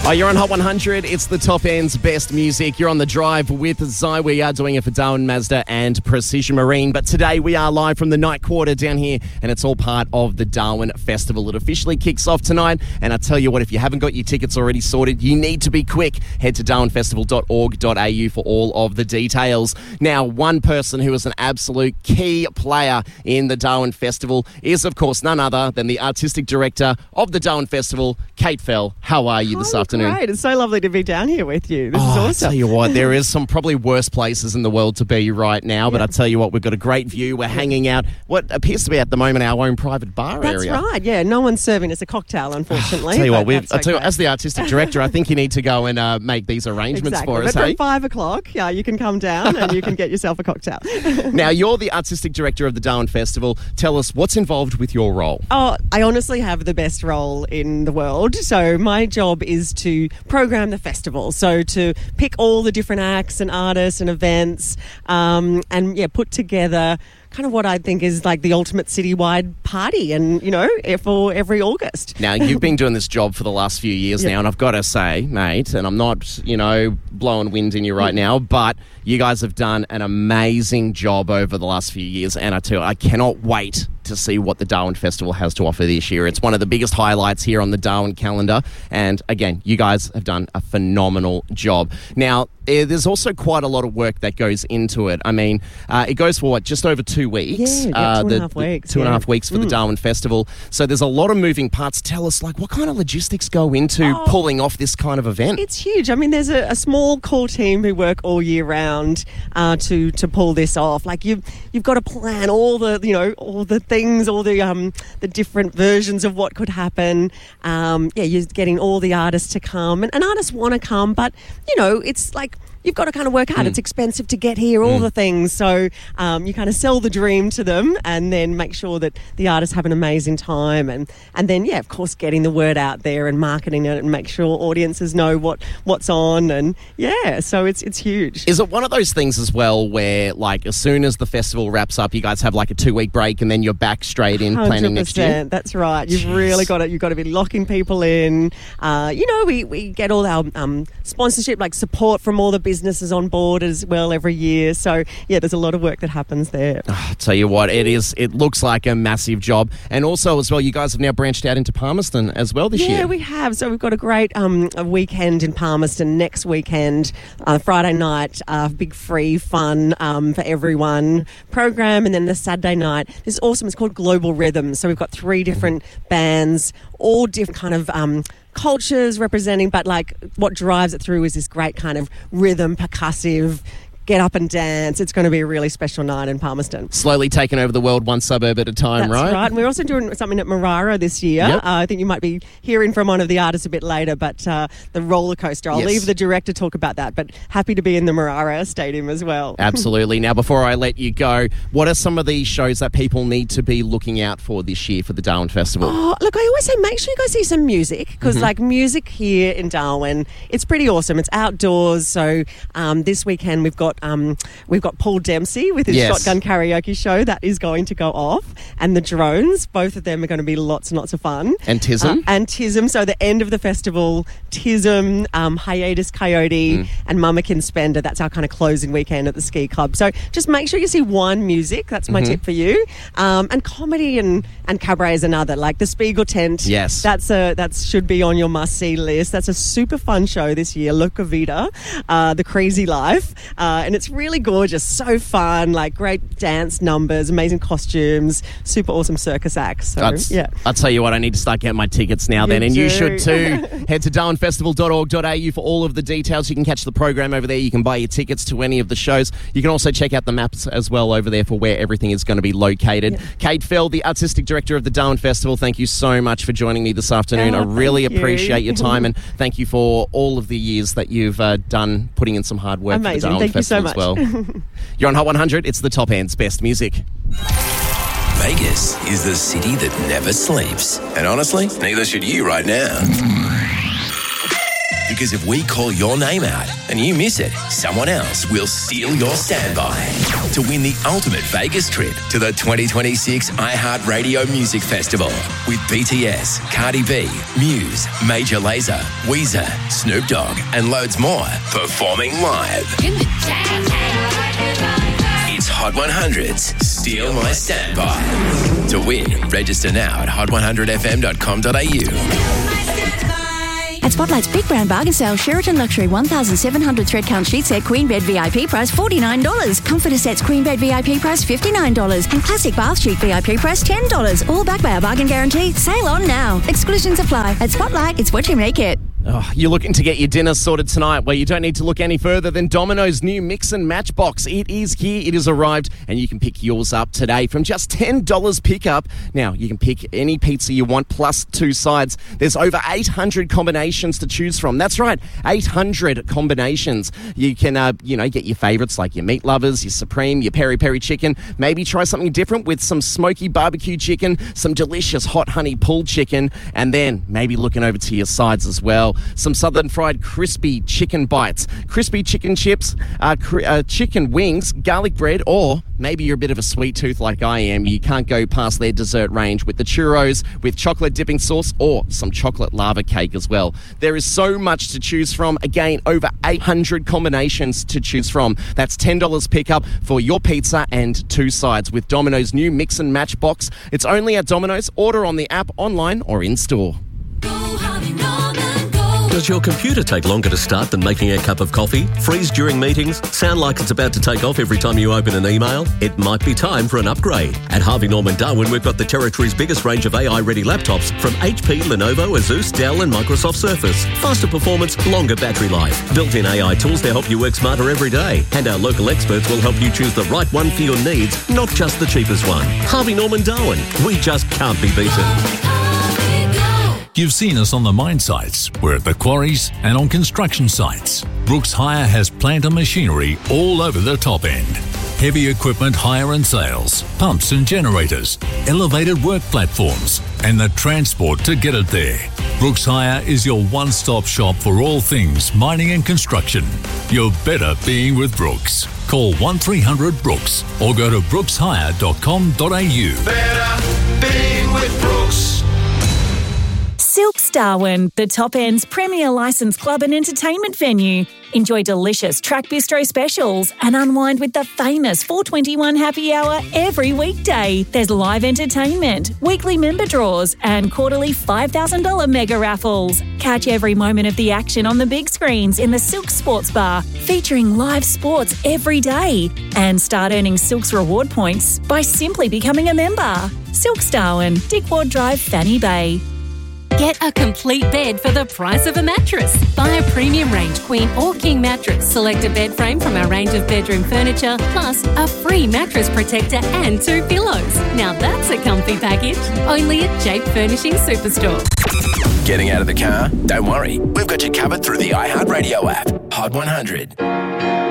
Oh, you're on Hot 100. It's the top end's best music. You're on the drive with Zai. We are doing it for Darwin Mazda and Precision Marine. But today we are live from the night quarter down here, and it's all part of the Darwin Festival. It officially kicks off tonight. And I tell you what, if you haven't got your tickets already sorted, you need to be quick. Head to darwinfestival.org.au for all of the details. Now, one person who is an absolute key player in the Darwin Festival is, of course, none other than the artistic director of the Darwin Festival, Kate Fell. How are you this afternoon? Great. It's so lovely to be down here with you. This is awesome. I tell you what, there is some probably worse places in the world to be right now, but I tell you what, we've got a great view. We're hanging out what appears to be at the moment our own private bar area. That's right, yeah. No one's serving us a cocktail, unfortunately. Tell you what, as the artistic director, I think you need to go and make these arrangements for us. But from 5 o'clock, you can come down and you can get yourself a cocktail. Now, you're the artistic director of the Darwin Festival. Tell us, what's involved with your role? Oh, I honestly have the best role in the world. So my job is to program the festival. So to pick all the different acts and artists and events and put together kind of what I think is like the ultimate citywide party and, for every August. Now, you've been doing this job for the last few years now, and I've got to say, mate, and I'm not, blowing wind in you right now, but you guys have done an amazing job over the last few years, and I tell you, I cannot wait to see what the Darwin Festival has to offer this year. It's one of the biggest highlights here on the Darwin calendar, and again, you guys have done a phenomenal job. Now, there's also quite a lot of work that goes into it. I mean, it goes for just over 2 weeks? Yeah, 2.5 weeks. 2.5 weeks for the Darwin Festival. So there's a lot of moving parts. Tell us, what kind of logistics go into pulling off this kind of event? It's huge. I mean, there's a small core team who work all year round to pull this off. Like you've got to plan all the all the things, all the different versions of what could happen. You're getting all the artists to come, and artists want to come, but it's like you've got to kind of work hard. It's expensive to get here, all the things. So you kind of sell the dream to them and then make sure that the artists have an amazing time. And then, of course, getting the word out there and marketing it and make sure audiences know what's on. And, so it's huge. Is it one of those things as well where, as soon as the festival wraps up, you guys have, a 2-week break and then you're back straight in planning next year? That's right. You've really got to, you've got to be locking people in. We get all our sponsorship, support from all the businesses on board as well every year. So, there's a lot of work that happens there. I'll tell you what, it looks like a massive job. And also as well, you guys have now branched out into Palmerston as well this year. Yeah, we have. So we've got a great a weekend in Palmerston next weekend, Friday night, big free fun for everyone program. And then the Saturday night, this is awesome. It's called Global Rhythm. So we've got 3 different bands, all different kind of cultures representing, but what drives it through is this great kind of rhythm, percussive, get up and dance. It's going to be a really special night in Palmerston. Slowly taking over the world one suburb at a time, right? That's right. And we're also doing something at Marara this year. Yep. I think you might be hearing from one of the artists a bit later, but the roller coaster. I'll leave the director talk about that, but happy to be in the Marara Stadium as well. Absolutely. Now, before I let you go, what are some of these shows that people need to be looking out for this year for the Darwin Festival? Oh, look, I always say make sure you go see some music because music here in Darwin, it's pretty awesome. It's outdoors. So this weekend we've got Paul Dempsey with his Shotgun Karaoke show. That is going to go off. And the Drones, both of them are going to be lots and lots of fun. And Tism. So the end of the festival, Tism, Hiatus Coyote and Mummakin Spender. That's our kind of closing weekend at the ski club. So just make sure you see one music. That's my tip for you. And comedy and cabaret is another. Like the Spiegel Tent. Yes. That should be on your must-see list. That's a super fun show this year. Loca Vida, The Crazy Life. And it's really gorgeous, so fun, great dance numbers, amazing costumes, super awesome circus acts. So, I'll tell you what, I need to start getting my tickets now then, and you should too. Head to darwinfestival.org.au for all of the details. You can catch the program over there. You can buy your tickets to any of the shows. You can also check out the maps as well over there for where everything is going to be located. Yeah. Kate Fell, the artistic director of the Darwin Festival, thank you so much for joining me this afternoon. I really appreciate your time, and thank you for all of the years that you've done putting in some hard work for the Darwin Festival as well. You're on Hot 100. It's the top end's best music. Vegas is the city that never sleeps. And honestly, neither should you right now. Because if we call your name out and you miss it, someone else will steal your standby. To win the ultimate Vegas trip to the 2026 iHeartRadio Music Festival with BTS, Cardi B, Muse, Major Lazer, Weezer, Snoop Dogg, and loads more performing live. It's Hot 100's Steal My Standby. To win, register now at hot100fm.com.au. At Spotlight's Big Brown Bargain Sale, Sheraton Luxury 1,700 thread count sheet set Queen Bed VIP price $49. Comforter sets Queen Bed VIP price $59. And Classic Bath Sheet VIP price $10. All backed by our bargain guarantee. Sale on now. Exclusions apply. At Spotlight, it's what you make it. Oh, you're looking to get your dinner sorted tonight, well, you don't need to look any further than Domino's new Mix and Match box. It is here, it has arrived, and you can pick yours up today from just $10 pickup. Now, you can pick any pizza you want plus 2 sides. There's over 800 combinations to choose from. That's right, 800 combinations. You can, get your favourites like your meat lovers, your supreme, your peri-peri chicken. Maybe try something different with some smoky barbecue chicken, some delicious hot honey pulled chicken, and then maybe looking over to your sides as well. Some southern fried crispy chicken bites, crispy chicken chips, chicken wings, garlic bread, or maybe you're a bit of a sweet tooth like I am. You can't go past their dessert range with the churros, with chocolate dipping sauce, or some chocolate lava cake as well. There is so much to choose from. Again, over 800 combinations to choose from. That's $10 pickup for your pizza and 2 sides with Domino's new Mix and Match box. It's only at Domino's. Order on the app, online, or in store. Does your computer take longer to start than making a cup of coffee? Freeze during meetings? Sound like it's about to take off every time you open an email? It might be time for an upgrade. At Harvey Norman Darwin, we've got the territory's biggest range of AI-ready laptops from HP, Lenovo, Asus, Dell and Microsoft Surface. Faster performance, longer battery life. Built-in AI tools to help you work smarter every day. And our local experts will help you choose the right one for your needs, not just the cheapest one. Harvey Norman Darwin. We just can't be beaten. You've seen us on the mine sites, we're at the quarries and on construction sites. Brooks Hire has plant and machinery all over the top end. Heavy equipment hire and sales, pumps and generators, elevated work platforms, and the transport to get it there. Brooks Hire is your one-stop shop for all things mining and construction. You're better being with Brooks. Call 1300-BROOKS or go to brookshire.com.au. Better being with Brooks. Silks Darwin, the Top End's premier licensed club and entertainment venue. Enjoy delicious track bistro specials and unwind with the famous 421 happy hour every weekday. There's live entertainment, weekly member draws and quarterly $5,000 mega raffles. Catch every moment of the action on the big screens in the Silks Sports Bar, featuring live sports every day. And start earning Silks reward points by simply becoming a member. Silks Darwin, Dick Ward Drive, Fanny Bay. Get a complete bed for the price of a mattress. Buy a premium range queen or king mattress. Select a bed frame from our range of bedroom furniture, plus a free mattress protector and 2 pillows. Now that's a comfy package. Only at Jape Furnishing Superstore. Getting out of the car? Don't worry. We've got you covered through the iHeartRadio app. Hot 100.